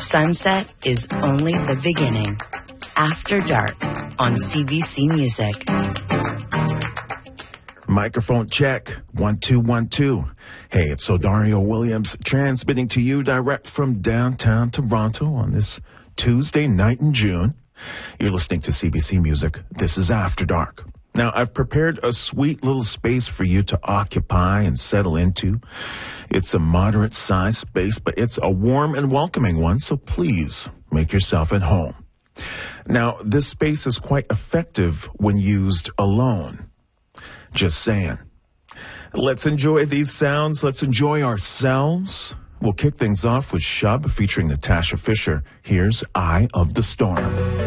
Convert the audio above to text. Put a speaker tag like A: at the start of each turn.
A: Sunset is only the beginning. After Dark on CBC Music.
B: Microphone check. 1 2 1 2. Hey, it's Odario Williams transmitting to you direct from downtown Toronto on this Tuesday night in June. You're listening to CBC Music. This is After Dark. Now, I've prepared a sweet little space for you to occupy and settle into. It's a moderate-sized space, but it's a warm and welcoming one, so please make yourself at home. Now, this space is quite effective when used alone. Just saying. Let's enjoy these sounds. Let's enjoy ourselves. We'll kick things off with Shub featuring Natasha Fisher. Here's Eye of the Storm.